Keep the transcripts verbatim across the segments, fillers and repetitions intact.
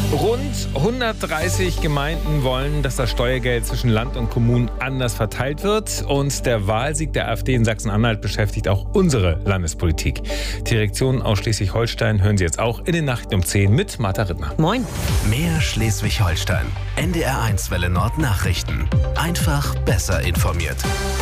Rund hundertdreißig Gemeinden wollen, dass das Steuergeld zwischen Land und Kommunen anders verteilt wird. Und der Wahlsieg der AfD in Sachsen-Anhalt beschäftigt auch unsere Landespolitik. Die Reaktionen aus Schleswig-Holstein hören Sie jetzt auch in den Nachrichten um zehn mit Martha Rittner. Moin. Mehr Schleswig-Holstein. N D R eins Welle Nord Nachrichten. Einfach besser informiert.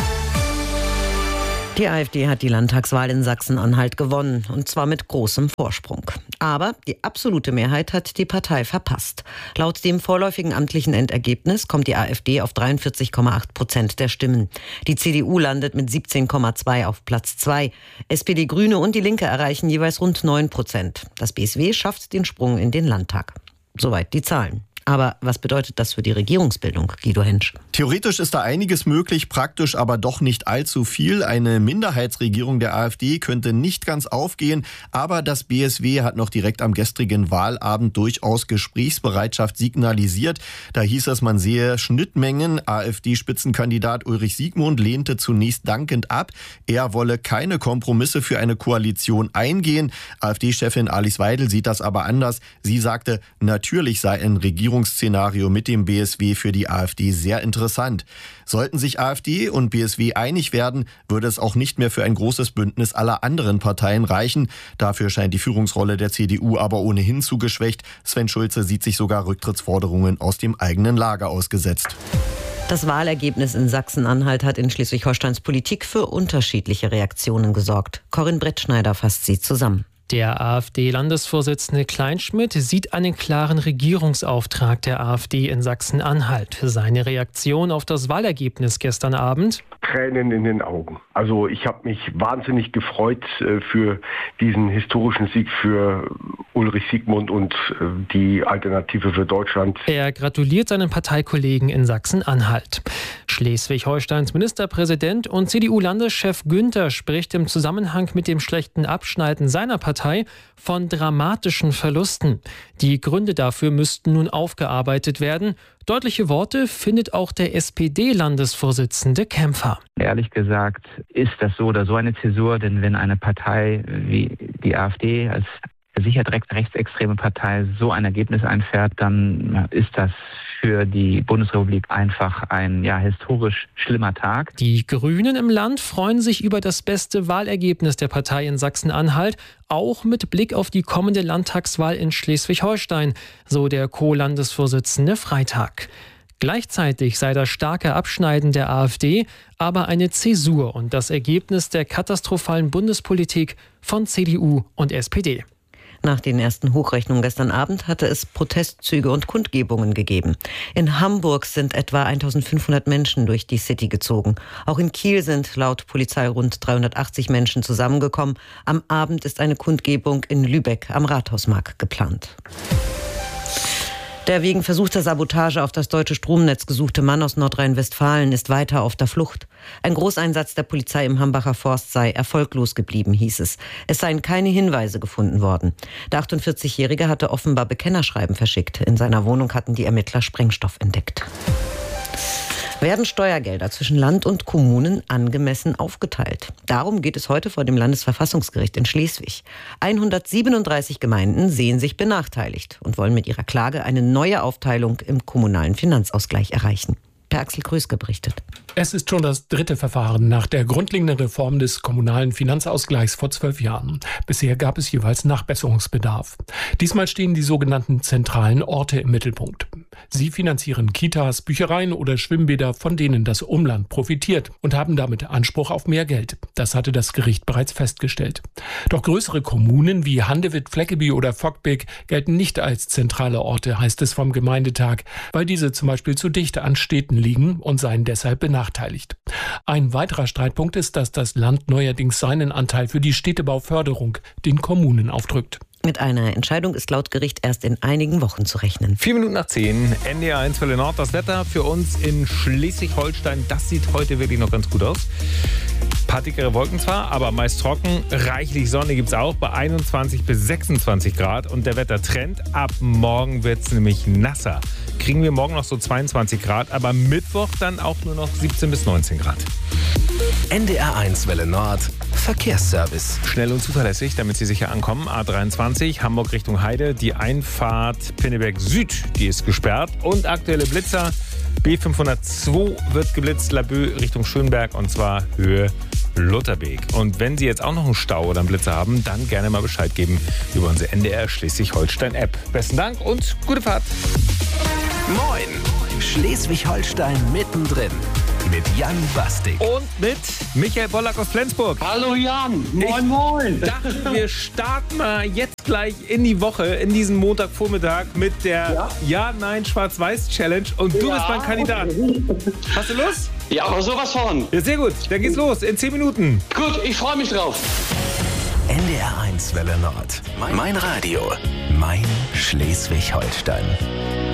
Die AfD hat die Landtagswahl in Sachsen-Anhalt gewonnen, und zwar mit großem Vorsprung. Aber die absolute Mehrheit hat die Partei verpasst. Laut dem vorläufigen amtlichen Endergebnis kommt die AfD auf dreiundvierzig Komma acht Prozent der Stimmen. Die C D U landet mit siebzehn Komma zwei auf Platz zwei. S P D, Grüne und die Linke erreichen jeweils rund neun Prozent. Das B S W schafft den Sprung in den Landtag. Soweit die Zahlen. Aber was bedeutet das für die Regierungsbildung, Guido Hentsch? Theoretisch ist da einiges möglich, praktisch aber doch nicht allzu viel. Eine Minderheitsregierung der AfD könnte nicht ganz aufgehen, aber das B S W hat noch direkt am gestrigen Wahlabend durchaus Gesprächsbereitschaft signalisiert. Da hieß es, man sehe Schnittmengen. AfD-Spitzenkandidat Ulrich Siegmund lehnte zunächst dankend ab. Er wolle keine Kompromisse für eine Koalition eingehen. AfD-Chefin Alice Weidel sieht das aber anders. Sie sagte, natürlich sei ein Regierungsszenario mit dem B S W für die AfD sehr interessant. Sollten sich AfD und B S W einig werden, würde es auch nicht mehr für ein großes Bündnis aller anderen Parteien reichen. Dafür scheint die Führungsrolle der C D U aber ohnehin zu geschwächt. Sven Schulze sieht sich sogar Rücktrittsforderungen aus dem eigenen Lager ausgesetzt. Das Wahlergebnis in Sachsen-Anhalt hat in Schleswig-Holsteins Politik für unterschiedliche Reaktionen gesorgt. Corinne Brettschneider fasst sie zusammen. Der AfD-Landesvorsitzende Kleinschmidt sieht einen klaren Regierungsauftrag der AfD in Sachsen-Anhalt. Seine Reaktion auf das Wahlergebnis gestern Abend: Tränen in den Augen. Also ich habe mich wahnsinnig gefreut äh, für diesen historischen Sieg für Ulrich Siegmund und äh, die Alternative für Deutschland. Er gratuliert seinen Parteikollegen in Sachsen-Anhalt. Schleswig-Holsteins Ministerpräsident und C D U-Landeschef Günther spricht im Zusammenhang mit dem schlechten Abschneiden seiner Partei von dramatischen Verlusten. Die Gründe dafür müssten nun aufgearbeitet werden. Deutliche Worte findet auch der S P D-Landesvorsitzende Kämpfer. Ehrlich gesagt ist das so oder so eine Zäsur, denn wenn eine Partei wie die AfD als sicher direkt rechtsextreme Partei so ein Ergebnis einfährt, dann ist das für die Bundesrepublik einfach ein ja, historisch schlimmer Tag. Die Grünen im Land freuen sich über das beste Wahlergebnis der Partei in Sachsen-Anhalt, auch mit Blick auf die kommende Landtagswahl in Schleswig-Holstein, so der Co-Landesvorsitzende Freitag. Gleichzeitig sei das starke Abschneiden der AfD aber eine Zäsur und das Ergebnis der katastrophalen Bundespolitik von C D U und S P D. Nach den ersten Hochrechnungen gestern Abend hatte es Protestzüge und Kundgebungen gegeben. In Hamburg sind etwa eintausendfünfhundert Menschen durch die City gezogen. Auch in Kiel sind laut Polizei rund dreihundertachtzig Menschen zusammengekommen. Am Abend ist eine Kundgebung in Lübeck am Rathausmarkt geplant. Der wegen versuchter Sabotage auf das deutsche Stromnetz gesuchte Mann aus Nordrhein-Westfalen ist weiter auf der Flucht. Ein Großeinsatz der Polizei im Hambacher Forst sei erfolglos geblieben, hieß es. Es seien keine Hinweise gefunden worden. Der achtundvierzigjährige hatte offenbar Bekennerschreiben verschickt. In seiner Wohnung hatten die Ermittler Sprengstoff entdeckt. Werden Steuergelder zwischen Land und Kommunen angemessen aufgeteilt? Darum geht es heute vor dem Landesverfassungsgericht in Schleswig. hundertsiebenunddreißig Gemeinden sehen sich benachteiligt und wollen mit ihrer Klage eine neue Aufteilung im kommunalen Finanzausgleich erreichen. Per Axel Kröske berichtet. Es ist schon das dritte Verfahren nach der grundlegenden Reform des kommunalen Finanzausgleichs vor zwölf Jahren. Bisher gab es jeweils Nachbesserungsbedarf. Diesmal stehen die sogenannten zentralen Orte im Mittelpunkt. Sie finanzieren Kitas, Büchereien oder Schwimmbäder, von denen das Umland profitiert und haben damit Anspruch auf mehr Geld. Das hatte das Gericht bereits festgestellt. Doch größere Kommunen wie Handewitt, Fleckeby oder Voggtbeek gelten nicht als zentrale Orte, heißt es vom Gemeindetag, weil diese zum Beispiel zu dicht an Städten liegen und seien deshalb benachteiligt. Ein weiterer Streitpunkt ist, dass das Land neuerdings seinen Anteil für die Städtebauförderung den Kommunen aufdrückt. Mit einer Entscheidung ist laut Gericht erst in einigen Wochen zu rechnen. Vier Minuten nach zehn, N D R eins Welle Nord. Das Wetter für uns in Schleswig-Holstein, das sieht heute wirklich noch ganz gut aus. Ein paar dickere Wolken zwar, aber meist trocken. Reichlich Sonne gibt es auch bei einundzwanzig bis sechsundzwanzig Grad. Und der Wettertrend, ab morgen wird es nämlich nasser. Kriegen wir morgen noch so zweiundzwanzig Grad, aber Mittwoch dann auch nur noch siebzehn bis neunzehn Grad. N D R eins Welle Nord. Verkehrsservice. Schnell und zuverlässig, damit Sie sicher ankommen. A dreiundzwanzig, Hamburg Richtung Heide. Die Einfahrt Pinneberg Süd, die ist gesperrt. Und aktuelle Blitzer. B fünfhundertzwei wird geblitzt, Laboe Richtung Schönberg, und zwar Höhe Lutherbeek. Und wenn Sie jetzt auch noch einen Stau oder einen Blitzer haben, dann gerne mal Bescheid geben über unsere N D R Schleswig-Holstein-App. Besten Dank und gute Fahrt. Moin, Schleswig-Holstein mittendrin. Mit Jan Bastik. Und mit Michael Bollack aus Flensburg. Hallo Jan, moin ich moin. dachte, wir starten mal jetzt gleich in die Woche, in diesen Montagvormittag mit der Ja-Nein-Schwarz-Weiß-Challenge. Und du ja, bist mein Kandidat. Okay. Hast du Lust? Ja, aber sowas von. Ja, sehr gut. Dann geht's los in zehn Minuten. Gut, ich freue mich drauf. N D R eins Welle Nord. Mein Radio. Mein Schleswig-Holstein.